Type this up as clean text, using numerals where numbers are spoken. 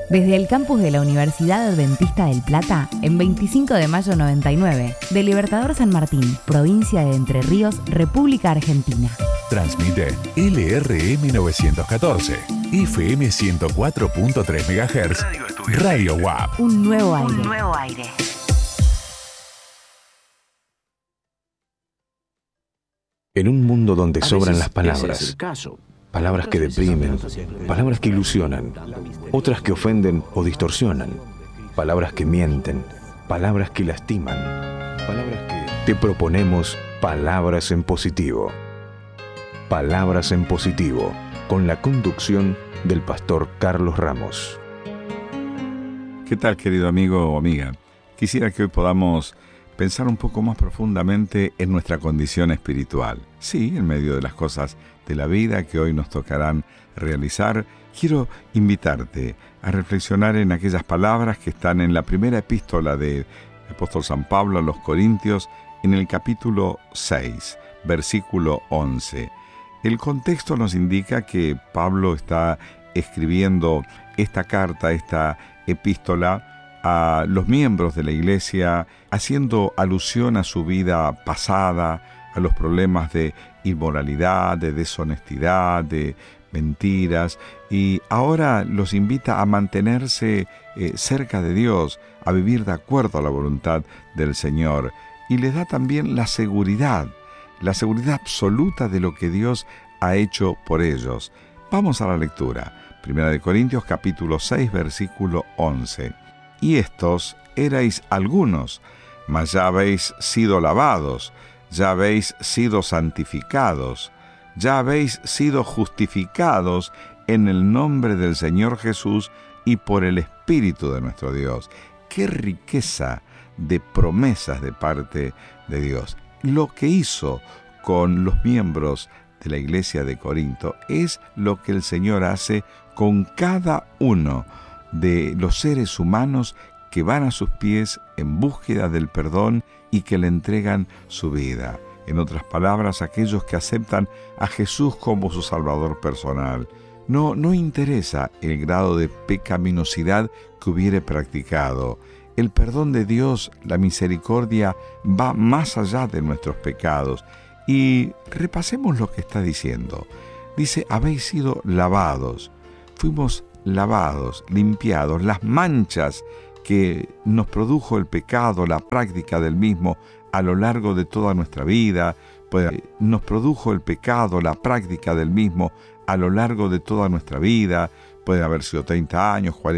Desde el campus de la Universidad Adventista del Plata, en 25 de mayo 99, de Libertador San Martín, provincia de Entre Ríos, República Argentina. Transmite LRM 914, FM 104.3 MHz, Radio WAP. Un nuevo aire. Un nuevo aire. En un mundo donde sobran las palabras, palabras que deprimen, palabras que ilusionan, otras que ofenden o distorsionan, palabras que mienten, palabras que lastiman, palabras que... Te proponemos Palabras en Positivo. Palabras en Positivo, con la conducción del pastor Carlos Ramos. ¿Qué tal, querido amigo o amiga? Quisiera que hoy podamos pensar un poco más profundamente en nuestra condición espiritual. Sí, en medio de las cosas de la vida que hoy nos tocarán realizar, quiero invitarte a reflexionar en aquellas palabras que están en la primera epístola del apóstol San Pablo a los Corintios, en el capítulo 6, versículo 11. El contexto nos indica que Pablo está escribiendo esta carta, esta epístola, a los miembros de la iglesia, haciendo alusión a su vida pasada, a los problemas de inmoralidad, de deshonestidad, de mentiras, y ahora los invita a mantenerse cerca de Dios, a vivir de acuerdo a la voluntad del Señor, y les da también la seguridad absoluta de lo que Dios ha hecho por ellos. Vamos a la lectura. Primera de Corintios capítulo 6, versículo 11. Y estos erais algunos, mas ya habéis sido lavados, ya habéis sido santificados, ya habéis sido justificados en el nombre del Señor Jesús y por el Espíritu de nuestro Dios. ¡Qué riqueza de promesas de parte de Dios! Lo que hizo con los miembros de la iglesia de Corinto es lo que el Señor hace con cada uno de los seres humanos que van a sus pies en búsqueda del perdón y que le entregan su vida. En otras palabras, aquellos que aceptan a Jesús como su Salvador personal. No interesa el grado de pecaminosidad que hubiere practicado. El perdón de Dios, la misericordia, va más allá de nuestros pecados. Y repasemos lo que está diciendo. Dice, habéis sido lavados. Fuimos lavados, limpiados. Las manchas que nos produjo el pecado, la práctica del mismo a lo largo de toda nuestra vida, pues nos produjo el pecado, la práctica del mismo a lo largo de toda nuestra vida, puede haber sido 30 años, 40